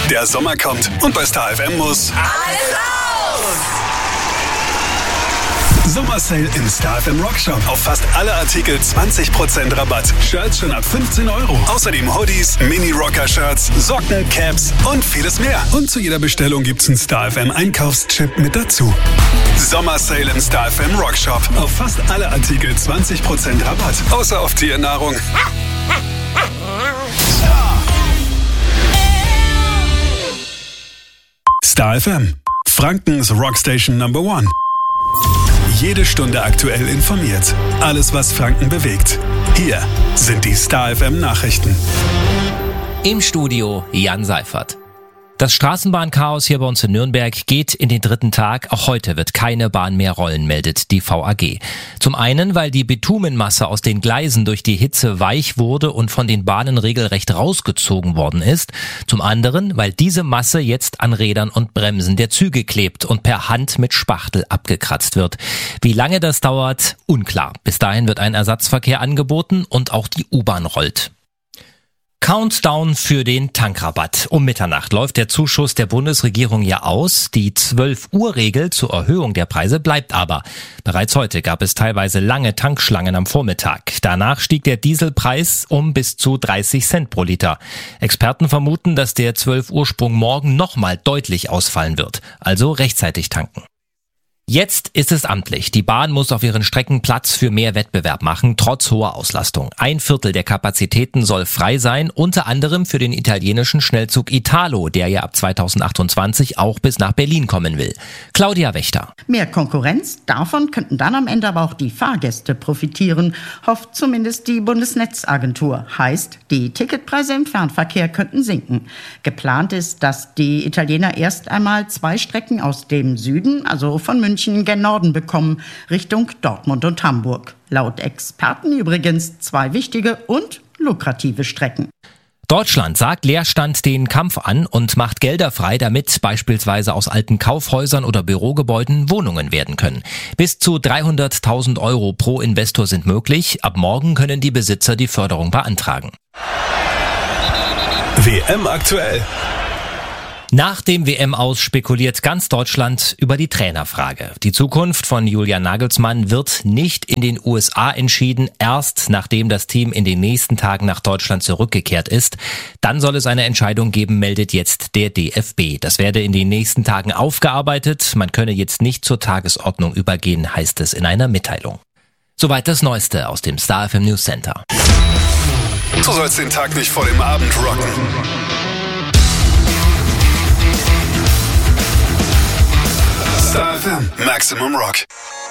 Der Sommer kommt und bei Star FM muss alles raus! Sommersale im Star FM Rockshop. Auf fast alle Artikel 20% Rabatt. Shirts schon ab 15 €. Außerdem Hoodies, Mini-Rocker-Shirts, Socken, Caps und vieles mehr. Und zu jeder Bestellung gibt's einen Star FM Einkaufschip mit dazu. Sommersale im Star FM Rockshop. Auf fast alle Artikel 20% Rabatt. Außer auf Tiernahrung. Star FM. Frankens Rockstation Number 1. Jede Stunde aktuell informiert. Alles, was Franken bewegt. Hier sind die Star FM Nachrichten. Im Studio Jan Seifert. Das Straßenbahnchaos hier bei uns in Nürnberg geht in den 3. Tag. Auch heute wird keine Bahn mehr rollen, meldet die VAG. Zum einen, weil die Bitumenmasse aus den Gleisen durch die Hitze weich wurde und von den Bahnen regelrecht rausgezogen worden ist. Zum anderen, weil diese Masse jetzt an Rädern und Bremsen der Züge klebt und per Hand mit Spachtel abgekratzt wird. Wie lange das dauert, unklar. Bis dahin wird ein Ersatzverkehr angeboten und auch die U-Bahn rollt. Countdown für den Tankrabatt. Um Mitternacht läuft der Zuschuss der Bundesregierung ja aus. Die 12-Uhr-Regel zur Erhöhung der Preise bleibt aber. Bereits heute gab es teilweise lange Tankschlangen am Vormittag. Danach stieg der Dieselpreis um bis zu 30 Cent pro Liter. Experten vermuten, dass der 12-Uhr-Sprung morgen nochmal deutlich ausfallen wird. Also rechtzeitig tanken. Jetzt ist es amtlich. Die Bahn muss auf ihren Strecken Platz für mehr Wettbewerb machen, trotz hoher Auslastung. 1/4 der Kapazitäten soll frei sein, unter anderem für den italienischen Schnellzug Italo, der ja ab 2028 auch bis nach Berlin kommen will. Claudia Wächter. Mehr Konkurrenz, davon könnten dann am Ende aber auch die Fahrgäste profitieren, hofft zumindest die Bundesnetzagentur. Heißt, die Ticketpreise im Fernverkehr könnten sinken. Geplant ist, dass die Italiener erst einmal 2 Strecken aus dem Süden, also von München, gen Norden bekommen, Richtung Dortmund und Hamburg. Laut Experten übrigens 2 wichtige und lukrative Strecken. Deutschland sagt Leerstand den Kampf an und macht Gelder frei, damit beispielsweise aus alten Kaufhäusern oder Bürogebäuden Wohnungen werden können. Bis zu 300.000 € pro Investor sind möglich. Ab morgen können die Besitzer die Förderung beantragen. WM aktuell. Nach dem WM-Aus spekuliert ganz Deutschland über die Trainerfrage. Die Zukunft von Julian Nagelsmann wird nicht in den USA entschieden, erst nachdem das Team in den nächsten Tagen nach Deutschland zurückgekehrt ist. Dann soll es eine Entscheidung geben, meldet jetzt der DFB. Das werde in den nächsten Tagen aufgearbeitet. Man könne jetzt nicht zur Tagesordnung übergehen, heißt es in einer Mitteilung. Soweit das Neueste aus dem Star FM News Center. Du sollst den Tag nicht vor dem Abend rocken. Star FM Maximum Rock.